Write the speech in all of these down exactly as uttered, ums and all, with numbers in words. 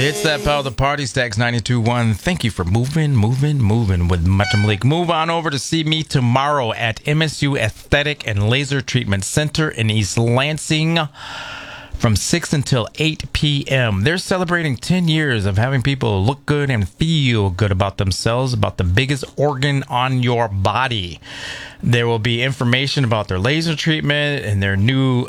It's that power of the party, Stacks ninety-two point one. Thank you for moving, moving, moving with Metro Malik. Move on over to see me tomorrow at M S U Aesthetic and Laser Treatment Center in East Lansing from six until eight p.m. They're celebrating ten years of having people look good and feel good about themselves, about the biggest organ on your body. There will be information about their laser treatment and their new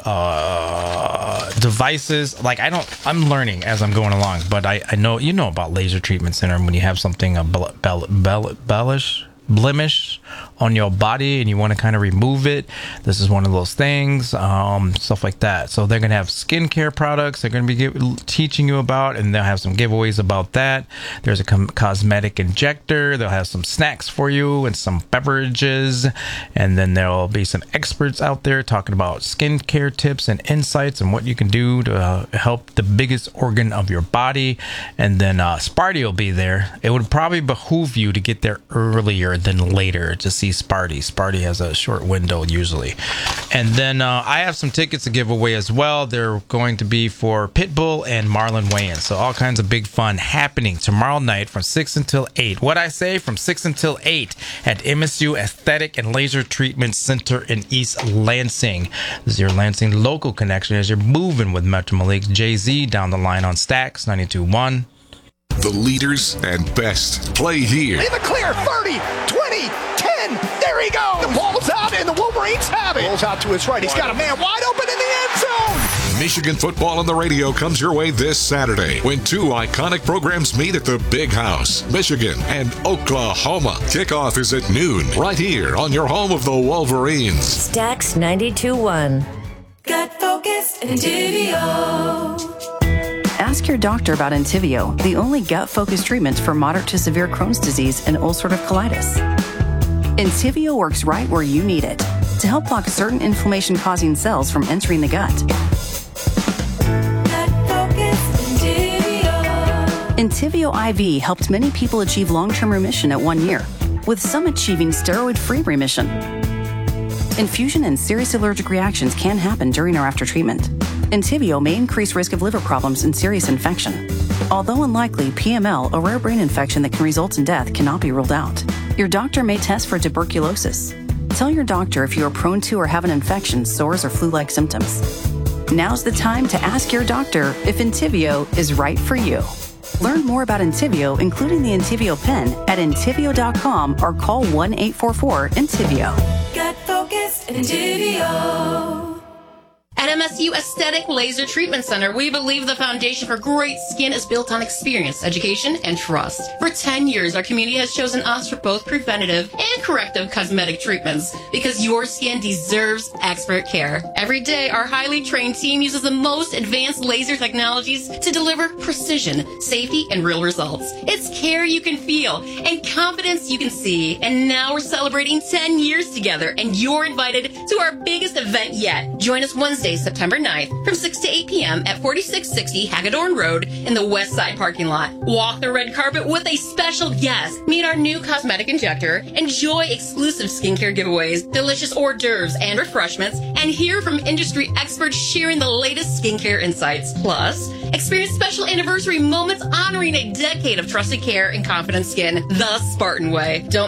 uh, devices. Like, I don't, I'm learning as I'm going along, but I, I know, you know about Laser Treatment Center when you have something, a bel- bel- bel- bellish, blemish on your body and you want to kind of remove it. This is one of those things, um, stuff like that. So they're going to have skincare products they're going to be give, teaching you about, and they'll have some giveaways about that. There's a com- cosmetic injector. They'll have some snacks for you and some beverages, and then there'll be some experts out there talking about skincare tips and insights and what you can do to uh, help the biggest organ of your body. And then uh, Sparty will be there. It would probably behoove you to get there earlier than later to see Sparty. Sparty has a short window usually. And then uh, I have some tickets to give away as well. They're going to be for Pitbull and Marlon Wayans. So all kinds of big fun happening tomorrow night from six until eight. What I say, from six until eight at M S U Aesthetic and Laser Treatment Center in East Lansing. This is your Lansing local connection as you're moving with Metro Malik. Jay-Z down the line on Stacks ninety-two point one. The leaders and best play here. In the clear, thirty, twenty, ten, there he goes! The ball's out and the Wolverines have it! Ball's out to his right, he's got a man wide open in the end zone! Michigan football on the radio comes your way this Saturday when two iconic programs meet at the Big House, Michigan and Oklahoma. Kickoff is at noon, right here on your home of the Wolverines. Stacks ninety-two point one. Gut focused and Entivio. Ask your doctor about Entivio, the only gut-focused treatment for moderate to severe Crohn's disease and ulcerative colitis. Entivio works right where you need it to help block certain inflammation-causing cells from entering the gut. Entivio I V helped many people achieve long-term remission at one year, with some achieving steroid-free remission. Infusion and serious allergic reactions can happen during or after treatment. Entivio may increase risk of liver problems and serious infection. Although unlikely, P M L, a rare brain infection that can result in death, cannot be ruled out. Your doctor may test for tuberculosis. Tell your doctor if you are prone to or have an infection, sores, or flu-like symptoms. Now's the time to ask your doctor if Entivio is right for you. Learn more about Entivio, including the Entivio pen, at entivio dot com or call one eight four four Entivio. Gut focused and Entivio. At M S U Aesthetic Laser Treatment Center, we believe the foundation for great skin is built on experience, education, and trust. For ten years, our community has chosen us for both preventative and corrective cosmetic treatments because your skin deserves expert care. Every day, our highly trained team uses the most advanced laser technologies to deliver precision, safety, and real results. It's care you can feel and confidence you can see. And now we're celebrating ten years together, and you're invited to our biggest event yet. Join us Wednesday, September ninth from six to eight p.m. at forty-six sixty Hagedorn Road in the West Side parking lot. Walk the red carpet with a special guest. Meet our new cosmetic injector. Enjoy exclusive skincare giveaways, delicious hors d'oeuvres and refreshments, and hear from industry experts sharing the latest skincare insights. Plus, experience special anniversary moments honoring a decade of trusted care and confident skin the Spartan way. Don't